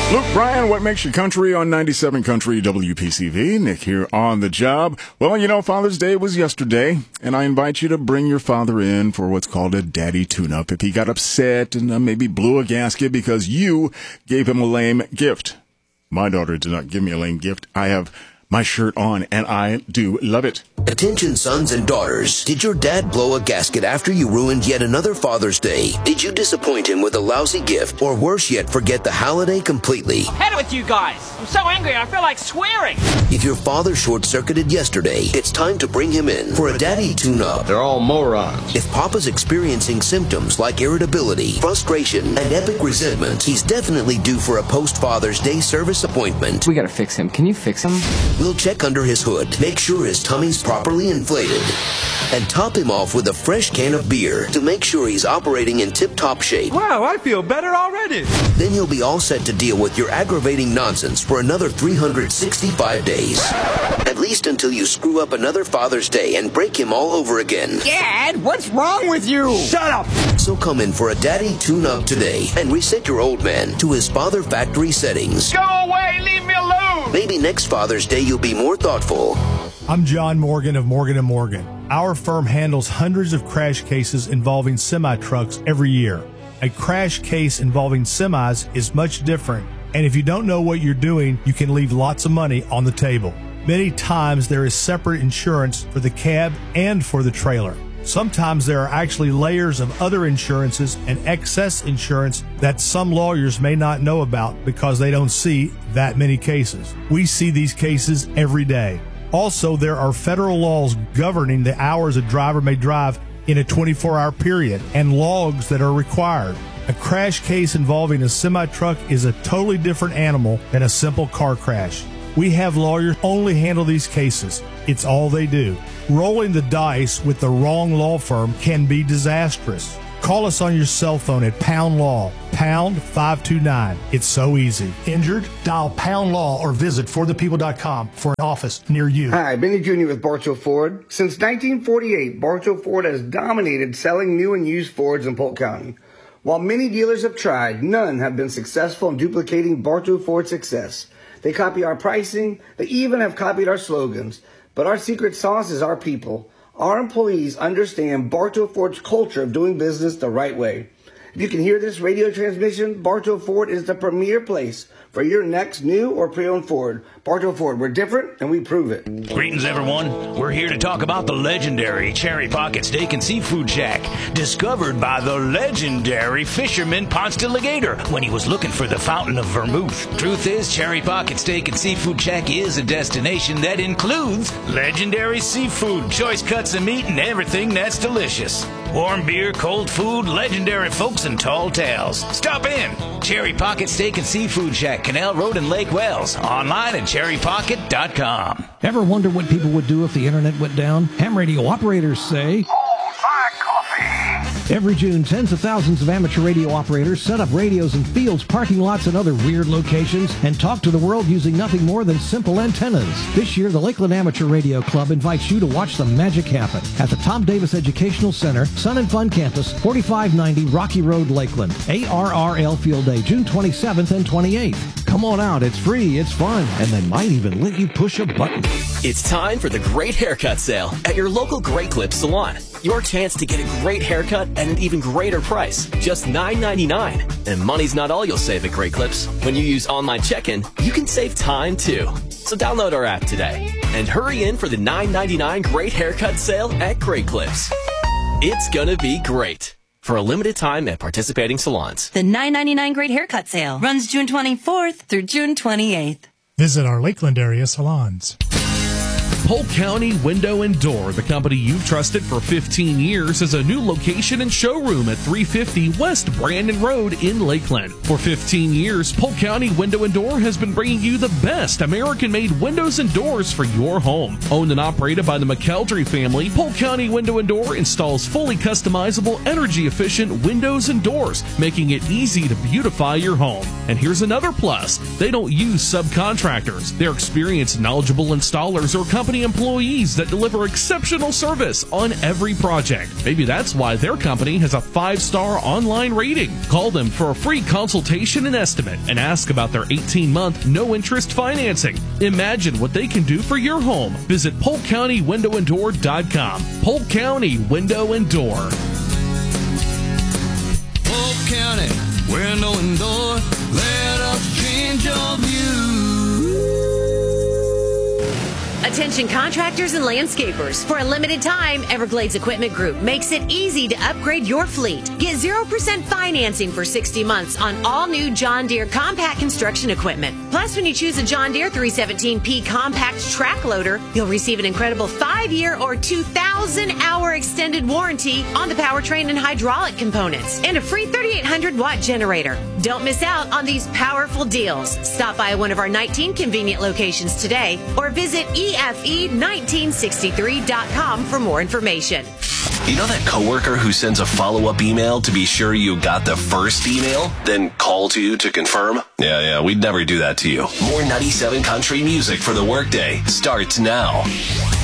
Luke Bryan, What Makes You Country on 97 Country WPCV. Nick here on the job. Well, you know, Father's Day was yesterday, and I invite you to bring your father in for what's called a daddy tune-up if he got upset and maybe blew a gasket because you gave him a lame gift. My daughter did not give me a lame gift. I have my shirt on, and I do love it. Attention sons and daughters, did your dad blow a gasket after you ruined yet another Father's Day? Did you disappoint him with a lousy gift, or worse yet, forget the holiday completely? Head with you guys. I'm so angry I feel like swearing. If your father short-circuited yesterday, it's time to bring him in for a daddy tune-up. They're all morons. If Papa's experiencing symptoms like irritability, frustration, and epic resentment, he's definitely due for a post-Father's Day service appointment. We gotta fix him. Can you fix him? We'll check under his hood, make sure his tummy's properly inflated, and top him off with a fresh can of beer to make sure he's operating in tip-top shape. Wow, I feel better already. Then he'll be all set to deal with your aggravating nonsense for another 365 days. At least until you screw up another Father's Day and break him all over again. Dad, what's wrong with you? Shut up. So come in for a daddy tune-up today and reset your old man to his father factory settings. Go away, leave me alone. Maybe next Father's Day you'll be more thoughtful. I'm John Morgan of Morgan & Morgan. Our firm handles hundreds of crash cases involving semi-trucks every year. A crash case involving semis is much different, and if you don't know what you're doing, you can leave lots of money on the table. Many times there is separate insurance for the cab and for the trailer. Sometimes there are actually layers of other insurances and excess insurance that some lawyers may not know about because they don't see that many cases. We see these cases every day. Also, there are federal laws governing the hours a driver may drive in a 24-hour period and logs that are required. A crash case involving a semi-truck is a totally different animal than a simple car crash. We have lawyers only handle these cases. It's all they do. Rolling the dice with the wrong law firm can be disastrous. Call us on your cell phone at Pound Law, pound 529. It's so easy. Injured? Dial Pound Law or visit forthepeople.com for an office near you. Hi, Benny Jr. with Bartow Ford. Since 1948, Bartow Ford has dominated selling new and used Fords in Polk County. While many dealers have tried, none have been successful in duplicating Bartow Ford's success. They copy our pricing. They even have copied our slogans. But our secret sauce is our people. Our employees understand Bartow Ford's culture of doing business the right way. If you can hear this radio transmission, Bartow Ford is the premier place for your next new or pre-owned Ford. Bartow Ford, we're different and we prove it. Greetings, everyone. We're here to talk about the legendary Cherry Pocket Steak and Seafood Shack, discovered by the legendary fisherman Ponce de Legator when he was looking for the fountain of vermouth. Truth is, Cherry Pocket Steak and Seafood Shack is a destination that includes legendary seafood, choice cuts of meat, and everything that's delicious. Warm beer, cold food, legendary folks, and tall tales. Stop in. Cherry Pocket Steak and Seafood Shack, Canal Road in Lake Wells. Online at cherrypocket.com. Ever wonder what people would do if the internet went down? Ham radio operators say... Every June, tens of thousands of amateur radio operators set up radios in fields, parking lots, and other weird locations and talk to the world using nothing more than simple antennas. This year, the Lakeland Amateur Radio Club invites you to watch the magic happen at the Tom Davis Educational Center, Sun and Fun Campus, 4590 Rocky Road, Lakeland. ARRL Field Day, June 27th and 28th. Come on out. It's free, it's fun, and they might even let you push a button. It's time for the Great Haircut Sale at your local Great Clips salon. Your chance to get a great haircut at an even greater price, just $9.99. And money's not all you'll save at Great Clips. When you use online check-in, you can save time too. So download our app today and hurry in for the $9.99 Great Haircut Sale at Great Clips. It's gonna be great. For a limited time at participating salons. The $9.99 Great Haircut Sale runs June 24th through June 28th. Visit our Lakeland area salons. Polk County Window and Door, the company you've trusted for 15 years, has a new location and showroom at 350 West Brandon Road in Lakeland. For 15 years, Polk County Window and Door has been bringing you the best American-made windows and doors for your home. Owned and operated by the McKeldry family, Polk County Window and Door installs fully customizable, energy-efficient windows and doors, making it easy to beautify your home. And here's another plus. They don't use subcontractors. Their experienced, knowledgeable installers are company employees that deliver exceptional service on every project. Maybe that's why their company has a 5-star online rating. Call them for a free consultation and estimate and ask about their 18-month no-interest financing. Imagine what they can do for your home. Visit PolkCountyWindowAndDoor.com. Polk County Window and Door. Polk County Window and Door, let us change your view. Attention contractors and landscapers. For a limited time, Everglades Equipment Group makes it easy to upgrade your fleet. Get 0% financing for 60 months on all new John Deere compact construction equipment. Plus, when you choose a John Deere 317P compact track loader, you'll receive an incredible 5-year or 2,000-hour extended warranty on the powertrain and hydraulic components, and a free 3,800-watt generator. Don't miss out on these powerful deals. Stop by one of our 19 convenient locations today or visit EFE1963.com for more information. You know that coworker who sends a follow-up email to be sure you got the first email, then calls you to confirm? Yeah, we'd never do that to you. More 97 country music for the workday starts now.